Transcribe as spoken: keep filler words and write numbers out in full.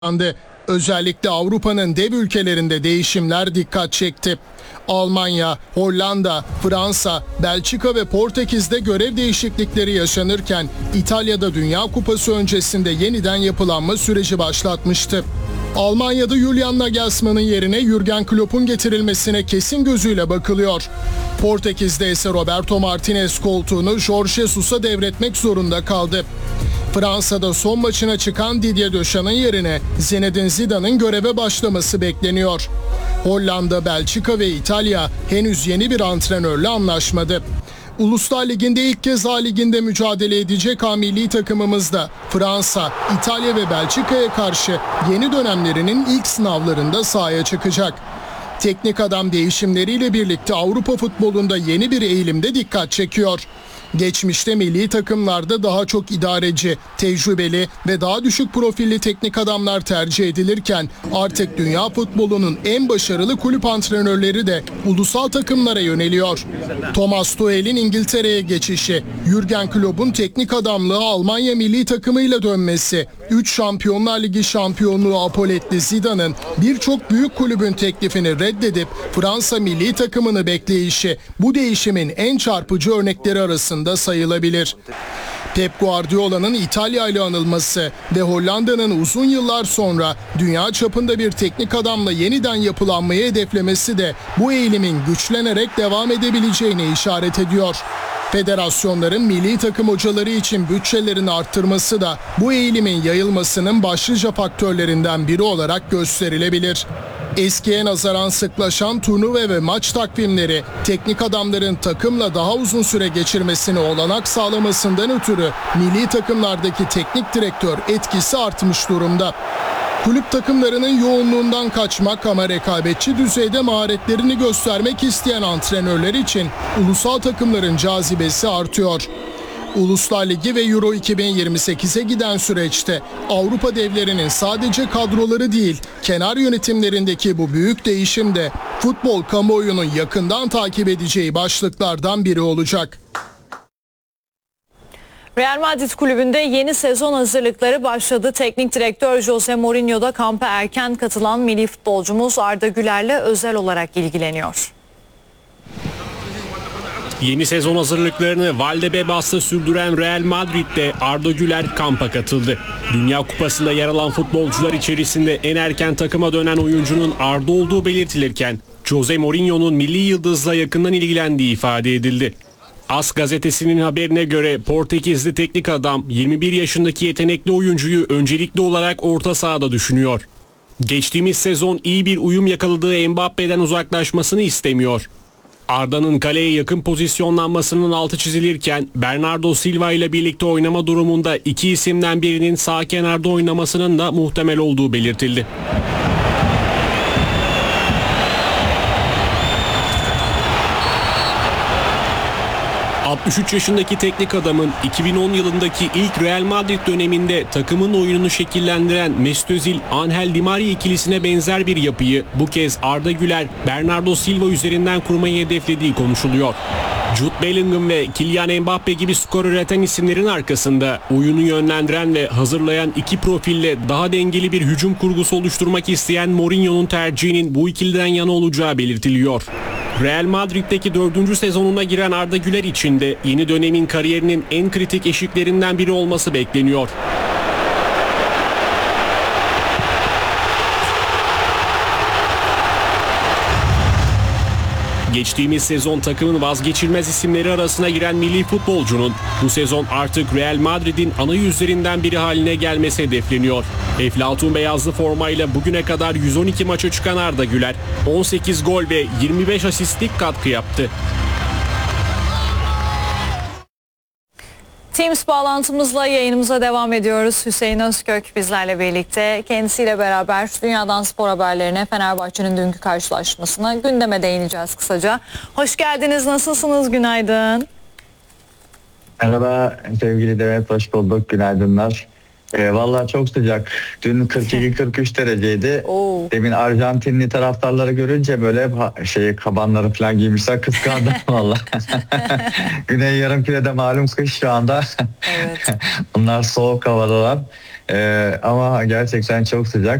açıklandı. Özellikle Avrupa'nın dev ülkelerinde değişimler dikkat çekti. Almanya, Hollanda, Fransa, Belçika ve Portekiz'de görev değişiklikleri yaşanırken İtalya'da Dünya Kupası öncesinde yeniden yapılanma süreci başlatmıştı. Almanya'da Julian Nagelsmann'ın yerine Jürgen Klopp'un getirilmesine kesin gözüyle bakılıyor. Portekiz'de ise Roberto Martinez koltuğunu Jorge Jesus'a devretmek zorunda kaldı. Fransa'da son maçına çıkan Didier Deschamps' yerine Zinedine Zidane'ın göreve başlaması bekleniyor. Hollanda, Belçika ve İtalya henüz yeni bir antrenörle anlaşmadı. Uluslar Ligi'nde ilk kez A Ligi'nde mücadele edecek A milli takımımızda Fransa, İtalya ve Belçika'ya karşı yeni dönemlerinin ilk sınavlarında sahaya çıkacak. Teknik adam değişimleriyle birlikte Avrupa futbolunda yeni bir eğilimde dikkat çekiyor. Geçmişte milli takımlarda daha çok idareci, tecrübeli ve daha düşük profilli teknik adamlar tercih edilirken artık dünya futbolunun en başarılı kulüp antrenörleri de ulusal takımlara yöneliyor. Thomas Tuchel'in İngiltere'ye geçişi, Jürgen Klopp'un teknik adamlığı Almanya milli takımıyla dönmesi, üç Şampiyonlar Ligi şampiyonluğu apoletli Zidane'ın birçok büyük kulübün teklifini reddedip Fransa milli takımını bekleyişi bu değişimin en çarpıcı örnekleri arasında sayılabilir. Pep Guardiola'nın İtalya ile anılması ve Hollanda'nın uzun yıllar sonra dünya çapında bir teknik adamla yeniden yapılanmayı hedeflemesi de bu eğilimin güçlenerek devam edebileceğine işaret ediyor. Federasyonların milli takım hocaları için bütçelerini arttırması da bu eğilimin yayılmasının başlıca faktörlerinden biri olarak gösterilebilir. Eskiye nazaran sıklaşan turnuva ve maç takvimleri teknik adamların takımla daha uzun süre geçirmesine olanak sağlamasından ötürü milli takımlardaki teknik direktör etkisi artmış durumda. Kulüp takımlarının yoğunluğundan kaçmak ama rekabetçi düzeyde maharetlerini göstermek isteyen antrenörler için ulusal takımların cazibesi artıyor. Uluslar Ligi ve Euro iki bin yirmi sekize giden süreçte Avrupa devlerinin sadece kadroları değil, kenar yönetimlerindeki bu büyük değişim de futbol kamuoyunun yakından takip edeceği başlıklardan biri olacak. Real Madrid kulübünde yeni sezon hazırlıkları başladı. Teknik direktör Jose Mourinho da kampa erken katılan milli futbolcumuz Arda Güler'le özel olarak ilgileniyor. Yeni sezon hazırlıklarını Valdebebas'ta sürdüren Real Madrid'de Arda Güler kampa katıldı. Dünya Kupası'nda yer alan futbolcular içerisinde en erken takıma dönen oyuncunun Arda olduğu belirtilirken Jose Mourinho'nun milli yıldızla yakından ilgilendiği ifade edildi. AS gazetesinin haberine göre Portekizli teknik adam yirmi bir yaşındaki yetenekli oyuncuyu öncelikli olarak orta sahada düşünüyor. Geçtiğimiz sezon iyi bir uyum yakaladığı Mbappe'den uzaklaşmasını istemiyor. Arda'nın kaleye yakın pozisyonlanmasının altı çizilirken Bernardo Silva ile birlikte oynama durumunda iki isimden birinin sağ kenarda oynamasının da muhtemel olduğu belirtildi. altmış üç yaşındaki teknik adamın iki bin on yılındaki ilk Real Madrid döneminde takımın oyununu şekillendiren Mesut Özil, Angel Di Maria ikilisine benzer bir yapıyı bu kez Arda Güler, Bernardo Silva üzerinden kurmayı hedeflediği konuşuluyor. Jude Bellingham ve Kylian Mbappe gibi skor üreten isimlerin arkasında oyunu yönlendiren ve hazırlayan iki profille daha dengeli bir hücum kurgusu oluşturmak isteyen Mourinho'nun tercihinin bu ikiliden yana olacağı belirtiliyor. Real Madrid'deki dördüncü sezonuna giren Arda Güler için de yeni dönemin kariyerinin en kritik eşiklerinden biri olması bekleniyor. Geçtiğimiz sezon takımın vazgeçilmez isimleri arasına giren milli futbolcunun bu sezon artık Real Madrid'in ana yüzlerinden biri haline gelmesi hedefleniyor. Eflatun beyazlı formayla bugüne kadar yüz on iki maça çıkan Arda Güler on sekiz gol ve yirmi beş asistlik katkı yaptı. Teams bağlantımızla yayınımıza devam ediyoruz. Hüseyin Özkök bizlerle birlikte. Kendisiyle beraber dünyadan spor haberlerine, Fenerbahçe'nin dünkü karşılaşmasına, gündeme değineceğiz kısaca. Hoş geldiniz, nasılsınız? Günaydın. Merhaba sevgili Demet, hoş bulduk. Günaydınlar. E, vallahi çok sıcak. Dün kırk iki kırk üç dereceydi. Oo. Demin Arjantinli taraftarları görünce böyle ha- şey kabanları falan giymişler, kıskandım vallahi. Güney Yarımküre'de malum kış şu anda. Evet. Bunlar soğuk havadalar. E, ama gerçekten çok sıcak.